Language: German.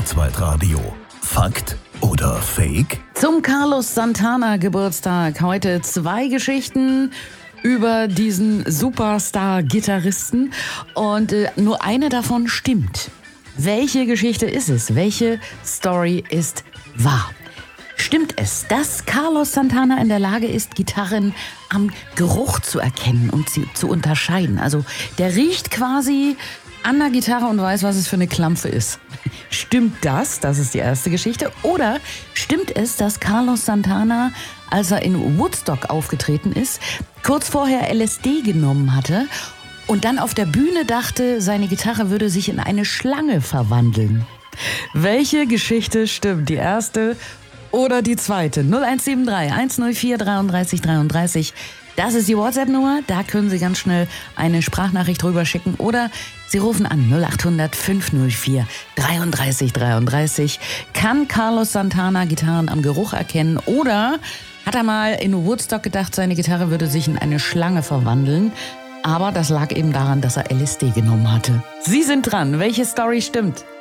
Kurzweitradio. Fakt oder Fake? Zum Carlos Santana Geburtstag heute 2 Geschichten über diesen Superstar-Gitarristen und nur eine davon stimmt. Welche Geschichte ist es? Welche Story ist wahr? Stimmt es, dass Carlos Santana in der Lage ist, Gitarren am Geruch zu erkennen und sie zu unterscheiden? Also der riecht quasi an der Gitarre und weiß, was es für eine Klampfe ist. Stimmt das? Das ist die erste Geschichte. Oder stimmt es, dass Carlos Santana, als er in Woodstock aufgetreten ist, kurz vorher LSD genommen hatte und dann auf der Bühne dachte, seine Gitarre würde sich in eine Schlange verwandeln? Welche Geschichte stimmt? Die erste oder die zweite? 0173 104 33 33. Das ist die WhatsApp-Nummer. Da können Sie ganz schnell eine Sprachnachricht drüber schicken. Oder Sie rufen an 0800 504 33 33. Kann Carlos Santana Gitarren am Geruch erkennen? Oder hat er mal in Woodstock gedacht, seine Gitarre würde sich in eine Schlange verwandeln? Aber das lag eben daran, dass er LSD genommen hatte. Sie sind dran. Welche Story stimmt?